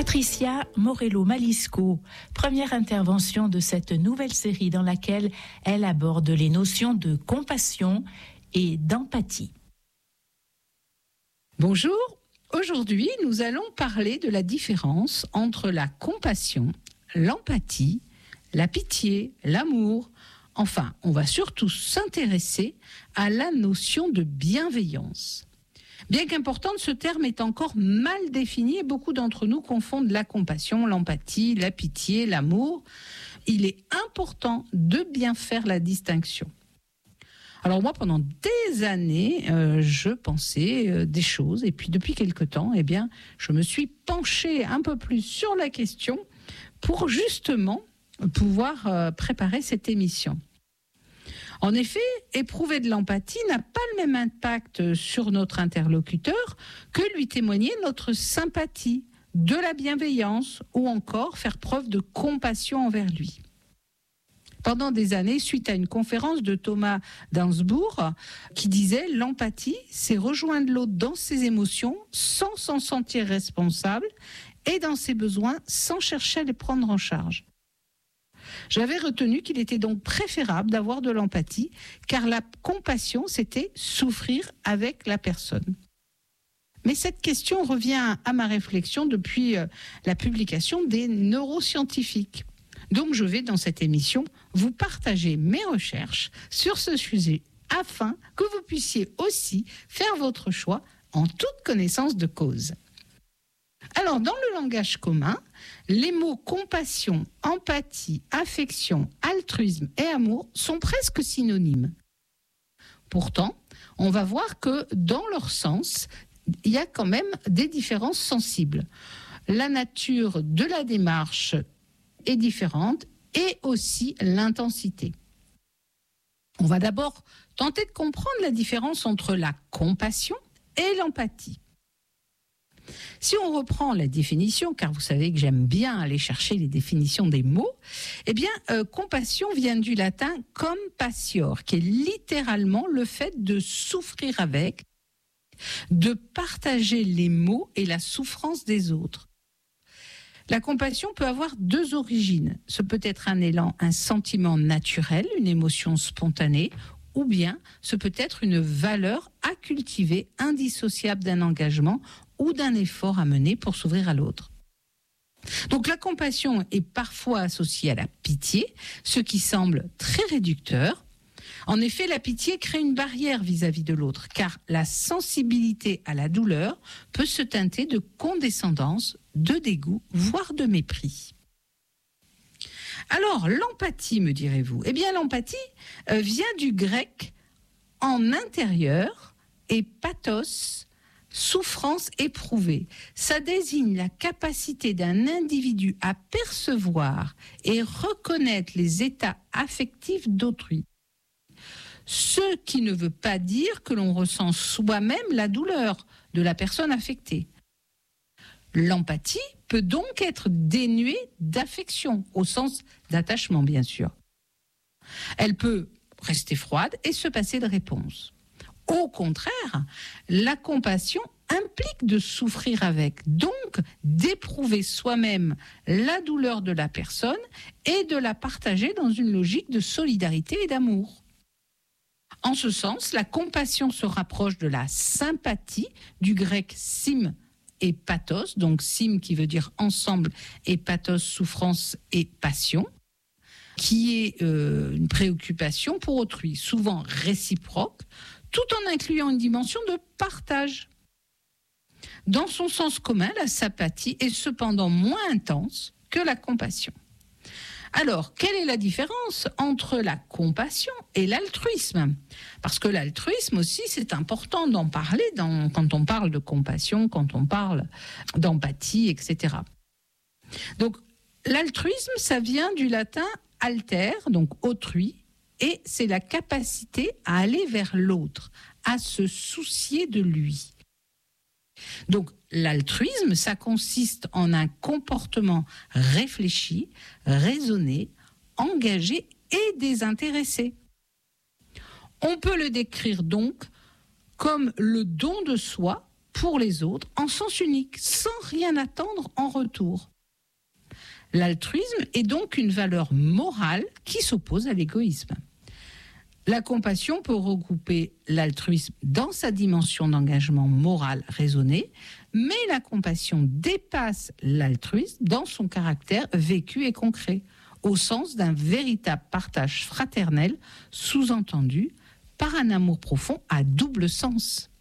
Patricia Morello-Malisco, première intervention de cette nouvelle série dans laquelle elle aborde les notions de compassion et d'empathie. Bonjour, aujourd'hui nous allons parler de la différence entre la compassion, l'empathie, la pitié, l'amour. Enfin, on va surtout s'intéresser à la notion de bienveillance. Bien qu'importante, ce terme est encore mal défini et beaucoup d'entre nous confondent la compassion, l'empathie, la pitié, l'amour. Il est important de bien faire la distinction. Alors moi, pendant des années, je pensais des choses et puis depuis quelque temps, je me suis penchée un peu plus sur la question pour justement pouvoir préparer cette émission. En effet, éprouver de l'empathie n'a pas le même impact sur notre interlocuteur que lui témoigner notre sympathie, de la bienveillance ou encore faire preuve de compassion envers lui. Pendant des années, suite à une conférence de Thomas d'Insbourg qui disait « L'empathie, c'est rejoindre l'autre dans ses émotions sans s'en sentir responsable et dans ses besoins sans chercher à les prendre en charge ». J'avais retenu qu'il était donc préférable d'avoir de l'empathie, car la compassion, c'était souffrir avec la personne. Mais cette question revient à ma réflexion depuis la publication des neuroscientifiques. Donc je vais dans cette émission vous partager mes recherches sur ce sujet afin que vous puissiez aussi faire votre choix en toute connaissance de cause. Alors, dans le langage commun, les mots compassion, empathie, affection, altruisme et amour sont presque synonymes. Pourtant, on va voir que dans leur sens, il y a quand même des différences sensibles. La nature de la démarche est différente et aussi l'intensité. On va d'abord tenter de comprendre la différence entre la compassion et l'empathie. Si on reprend la définition, car vous savez que j'aime bien aller chercher les définitions des mots, compassion vient du latin compassior, qui est littéralement le fait de souffrir avec, de partager les maux et la souffrance des autres. La compassion peut avoir deux origines. Ce peut être un élan, un sentiment naturel, une émotion spontanée, ou bien ce peut être une valeur à cultiver, indissociable d'un engagement ou d'un effort à mener pour s'ouvrir à l'autre. Donc la compassion est parfois associée à la pitié, ce qui semble très réducteur. En effet, la pitié crée une barrière vis-à-vis de l'autre, car la sensibilité à la douleur peut se teinter de condescendance, de dégoût, voire de mépris. Alors, l'empathie, me direz-vous ? L'empathie vient du grec en intérieur et pathos, souffrance éprouvée. Ça désigne la capacité d'un individu à percevoir et reconnaître les états affectifs d'autrui. Ce qui ne veut pas dire que l'on ressent soi-même la douleur de la personne affectée. L'empathie peut donc être dénuée d'affection, au sens d'attachement bien sûr. Elle peut rester froide et se passer de réponse. Au contraire, la compassion implique de souffrir avec, donc d'éprouver soi-même la douleur de la personne et de la partager dans une logique de solidarité et d'amour. En ce sens, la compassion se rapproche de la sympathie, du grec sim et pathos, donc sim qui veut dire ensemble et pathos, souffrance et passion, qui est une préoccupation pour autrui, souvent réciproque, tout en incluant une dimension de partage. Dans son sens commun, la sympathie est cependant moins intense que la compassion. Alors, quelle est la différence entre la compassion et l'altruisme ? Parce que l'altruisme aussi, c'est important d'en parler quand on parle de compassion, quand on parle d'empathie, etc. Donc, l'altruisme, ça vient du latin alter, donc autrui, et c'est la capacité à aller vers l'autre, à se soucier de lui. Donc, l'altruisme, ça consiste en un comportement réfléchi, raisonné, engagé et désintéressé. On peut le décrire donc comme le don de soi pour les autres en sens unique, sans rien attendre en retour. L'altruisme est donc une valeur morale qui s'oppose à l'égoïsme. La compassion peut regrouper l'altruisme dans sa dimension d'engagement moral raisonné, mais la compassion dépasse l'altruisme dans son caractère vécu et concret, au sens d'un véritable partage fraternel, sous-entendu par un amour profond à double sens.